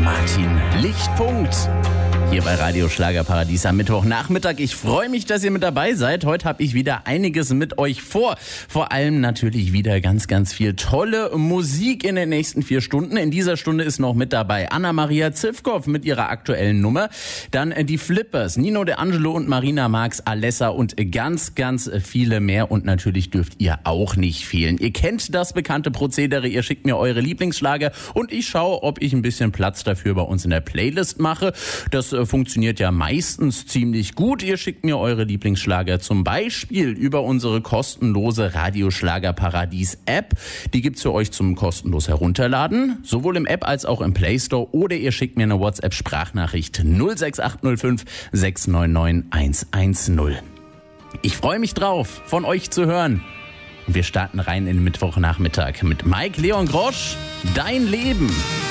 Martin. Lichtpunkt. Hier bei Radio Schlagerparadies am Mittwochnachmittag. Ich freue mich, dass ihr mit dabei seid. Heute habe ich wieder einiges mit euch vor. Vor allem natürlich wieder ganz, ganz viel tolle Musik in den nächsten 4 Stunden. In dieser Stunde ist noch mit dabei Anna-Maria Zivkow mit ihrer aktuellen Nummer. Dann die Flippers, Nino De Angelo und Marina Marx, Alessa und ganz, ganz viele mehr. Und natürlich dürft ihr auch nicht fehlen. Ihr kennt das bekannte Prozedere. Ihr schickt mir eure Lieblingsschlager und ich schaue, ob ich ein bisschen Platz dafür bei uns in der Playlist mache. Das funktioniert ja meistens ziemlich gut. Ihr schickt mir eure Lieblingsschlager zum Beispiel über unsere kostenlose Radio Schlagerparadies App. Die gibt's für euch zum kostenlos herunterladen, sowohl im App als auch im Play Store. Oder ihr schickt mir eine WhatsApp-Sprachnachricht 06805 699 110. Ich freue mich drauf, von euch zu hören. Und wir starten rein in den Mittwochnachmittag mit Mike Leon Grosch, Dein Leben.